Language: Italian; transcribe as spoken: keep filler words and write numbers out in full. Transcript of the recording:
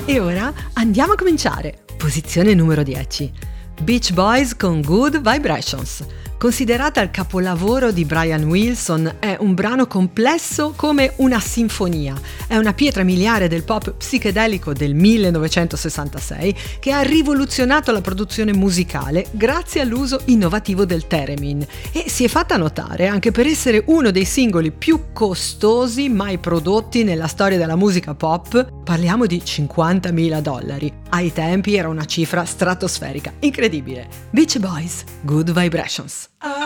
E ora andiamo a cominciare. Posizione numero dieci. Beach Boys con Good Vibrations. Considerata il capolavoro di Brian Wilson, è un brano complesso come una sinfonia. È una pietra miliare del pop psichedelico del millenovecentosessantasei che ha rivoluzionato la produzione musicale grazie all'uso innovativo del theremin e si è fatta notare anche per essere uno dei singoli più costosi mai prodotti nella storia della musica pop. Parliamo di cinquantamila dollari. Ai tempi era una cifra stratosferica, incredibile. Beach Boys, Good Vibrations. I